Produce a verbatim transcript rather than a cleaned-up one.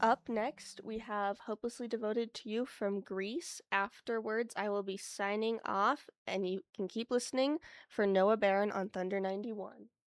Up next, we have Hopelessly Devoted to You from Greece. Afterwards, I will be signing off, and you can keep listening for Noah Baron on Thunder ninety-one.